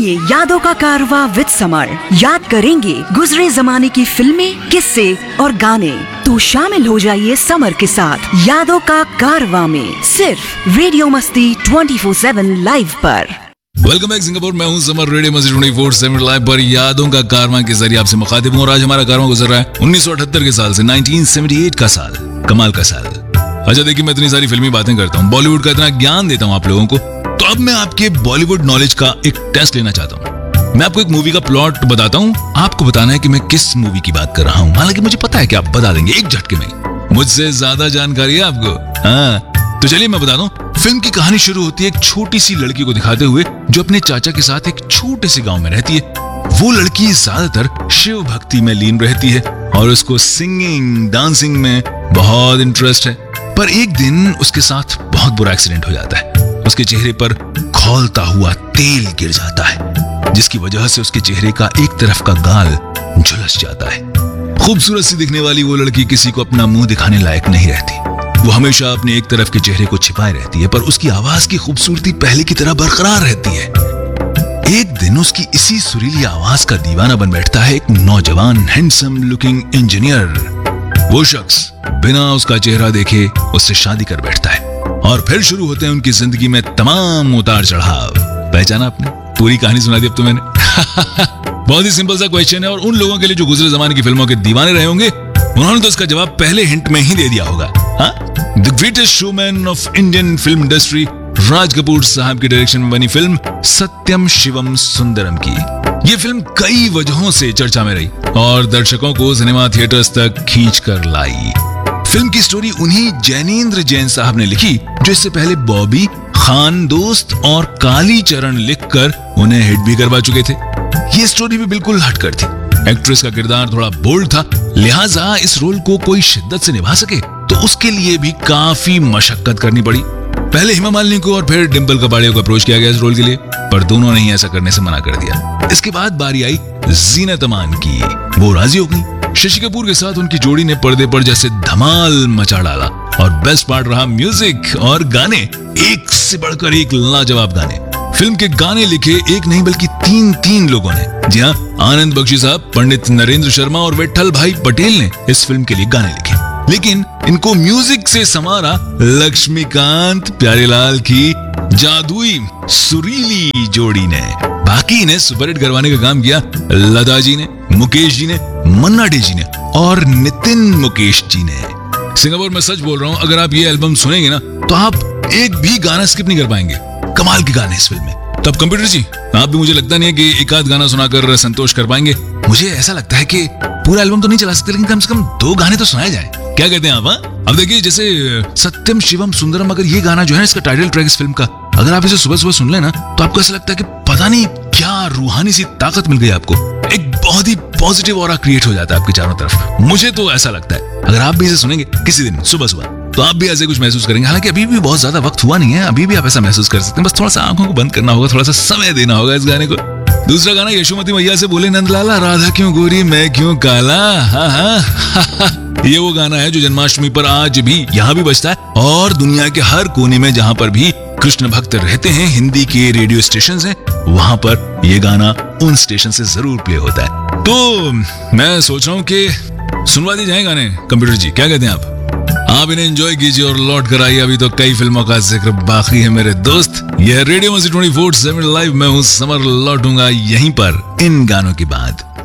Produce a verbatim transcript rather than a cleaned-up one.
सुनिए यादों का कारवा विद समर। याद करेंगे गुजरे जमाने की फिल्में, किस्से और गाने। तो शामिल हो जाइए समर के साथ यादों का कारवा में, सिर्फ रेडियो मस्ती ट्वेंटी फोर सेवन लाइव पर। वेलकम बैक सिंगापुर, मैं हूं समर। रेडियो मस्ती ट्वेंटी फोर सेवन लाइव पर यादों का कारवां के जरिए आपसे मुखातिब हूं और आज हमारा कारवां गुजर रहा है उन्नीस सौ अठहत्तर के साल से, उन्नीस सौ अठहत्तर का साल, कमाल का साल। अच्छा देखिए, मैं इतनी सारी फिल्मी बातें करता हूँ, बॉलीवुड का इतना ज्ञान देता हूँ आप लोगों को, तो अब मैं आपके बॉलीवुड नॉलेज का एक टेस्ट लेना चाहता हूँ। मैं आपको एक मूवी का प्लॉट बताता हूँ, आपको बताना है कि मैं किस मूवी की बात कर रहा हूँ। हालांकि मुझे पता है कि आप बता देंगे एक झटके में, मुझसे ज्यादा जानकारी है आपको। हाँ तो चलिए मैं बता दूं। फिल्म की कहानी शुरू होती है एक छोटी सी लड़की को दिखाते हुए जो अपने चाचा के साथ एक छोटे से गांव में रहती है। वो लड़की ज्यादातर शिव भक्ति में लीन रहती है और उसको सिंगिंग डांसिंग में बहुत इंटरेस्ट है। पर एक दिन उसके साथ बहुत बुरा एक्सीडेंट हो जाता है। उसके चेहरे पर खौलता हुआ तेल गिर जाता है, जिसकी वजह से उसके चेहरे का एक तरफ का गाल झुलस जाता है। खूबसूरत सी दिखने वाली वो लड़की किसी को अपना मुंह दिखाने लायक नहीं रहती। वो हमेशा अपने एक तरफ के चेहरे को छिपाए रहती है, पर उसकी आवाज की खूबसूरती पहले की तरह बरकरार रहती है। एक दिन उसकी इसी सुरीली आवाज का दीवाना बन बैठता है एक नौजवान हैंडसम लुकिंग इंजीनियर। वो शख्स बिना उसका चेहरा देखे उससे शादी कर बैठता है और फिर शुरू होते हैं उनकी जिंदगी में तमाम उतार चढ़ाव। पहचाना आपने? पूरी कहानी सुना दी अब तो मैंने। बहुत ही सिंपल सा क्वेश्चन है और उन लोगों के लिए जो गुजरे जमाने की फिल्मों के दीवाने रहे होंगे उन्होंने तो इसका जवाब पहले हिंट में ही दे दिया होगा। हाँ? The greatest showman of Indian film industry, Raj Kapoor साहब की डायरेक्शन में बनी फिल्म सत्यम शिवम सुंदरम की। ये फिल्म कई वजहों से चर्चा में रही और दर्शकों को सिनेमा थिएटर्स तक खींच कर लाई। फिल्म की स्टोरी उन्हीं जैनेंद्र जैन साहब ने लिखी जो इससे पहले बॉबी, खान दोस्त और काली चरण लिखकर उन्हें हिट भी करवा चुके थे। ये स्टोरी भी बिल्कुल हटकर थी। एक्ट्रेस का किरदार थोड़ा बोल्ड था, लिहाजा इस रोल को कोई शिद्दत से निभा सके तो उसके लिए भी काफी मशक्कत करनी पड़ी। पहले हेमा मालिनी को और फिर डिंपल कपाड़िया को अप्रोच किया गया इस रोल के लिए, पर दोनों ने ही ऐसा करने से मना कर दिया। इसके बाद बारी आई जीनत अमान की, वो राजी हो गई। शशि कपूर के साथ उनकी जोड़ी ने पर्दे पर जैसे धमाल मचा डाला और बेस्ट पार्ट रहा म्यूजिक और गाने, एक से बढ़कर एक लाजवाब गाने। फिल्म के गाने लिखे एक नहीं बल्कि तीन तीन लोगों ने। जी हाँ, आनंद बख्शी साहब, पंडित नरेंद्र शर्मा और विठल भाई पटेल ने इस फिल्म के लिए गाने लिखे, लेकिन इनको म्यूजिक से संवारा लक्ष्मीकांत प्यारेलाल की जादुई सुरीली जोड़ी ने। बाकी ने सुपरहिट करवाने का काम किया लता जी ने, मुकेश जी ने, मन्ना डे जी ने और नितिन मुकेश जी ने। सिंगापुर में सच बोल रहा हूँ, अगर आप ये एल्बम सुनेंगे ना तो आप एक भी गाना स्किप नहीं कर पाएंगे। कमाल के गाने इस फिल्म में। तब कंप्यूटर जी, आप भी मुझे लगता नहीं है कि एक आध गाना सुनाकर संतोष कर पाएंगे। मुझे ऐसा लगता है कि पूरा एल्बम तो नहीं चला सकते, लेकिन कम से कम दो गाने तो सुनाए जाए। क्या कहते हैं आप? हाँ? अब देखिए, जैसे सत्यम शिवम सुंदरम, अगर ये गाना जो है इसका टाइटल ट्रैक इस फिल्म का, अगर आप इसे सुबह सुबह सुन लेना तो आपको ऐसा लगता है कि पता नहीं क्या रूहानी सी ताकत मिल गई आपको। एक बहुत ही पॉजिटिव ऑरा क्रिएट हो जाता है आपके चारों तरफ। मुझे तो ऐसा लगता है। अगर आप भी इसे सुनेंगे किसी दिन सुबह सुबह तो आप भी ऐसे कुछ महसूस करेंगे। हालांकि अभी भी बहुत ज्यादा वक्त हुआ नहीं है, अभी भी आप ऐसा महसूस कर सकते हैं। बस थोड़ा सा आंखों को बंद करना होगा, थोड़ा सा समय देना होगा इस गाने को। दूसरा गाना यशोमती मैया से बोले नंदलाला, राधा क्यों गोरी मैं क्यों काला। हाँ हाँ ये वो गाना है जो जन्माष्टमी पर आज भी यहाँ भी बजता है और दुनिया के हर कोने में जहाँ पर भी कृष्ण भक्त रहते हैं, हिंदी के रेडियो स्टेशन हैं, वहां पर ये गाना उन स्टेशन से जरूर प्ले होता है। तो मैं सोच रहा हूँ कि सुनवा दी जाए गाने। कंप्यूटर जी क्या कहते हैं आप? आप इन्हें एंजॉय कीजिए और लौट कर आइए, अभी तो कई फिल्मों का जिक्र बाकी है मेरे दोस्त। यह रेडियो मस्ती ट्वेंटी फोर सेवन लाइव, मैं हूँ समर, लौटूंगा यहीं पर इन गानों के बाद।